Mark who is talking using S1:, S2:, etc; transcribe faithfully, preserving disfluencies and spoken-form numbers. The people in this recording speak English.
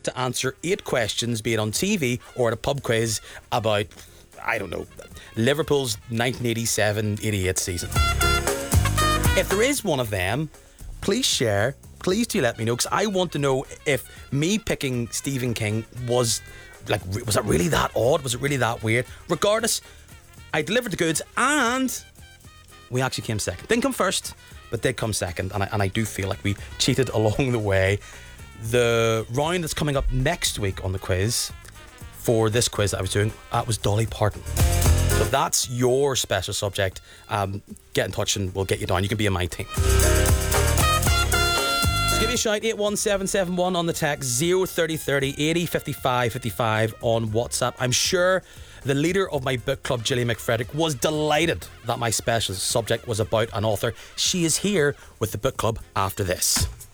S1: to answer eight questions, be it on T V or at a pub quiz, about, I don't know, Liverpool's nineteen eighty-seven eighty-eight season. If there is one of them, please share. Please do let me know, because I want to know if me picking Stephen King was like, was it really that odd? Was it really that weird? Regardless, I delivered the goods and we actually came second. Didn't come first, but did come second, and I, and I do feel like we cheated along the way. The round that's coming up next week on the quiz, for this quiz that I was doing, that was Dolly Parton. So if that's your special subject, um, get in touch and we'll get you down. You can be in my team. Just give me a shout, eight one seven seven one on the text, zero thirty thirty eighty fifty-five fifty-five on WhatsApp. I'm sure the leader of my book club, Gillian McFrederick, was delighted that my special subject was about an author. She is here with the book club after this.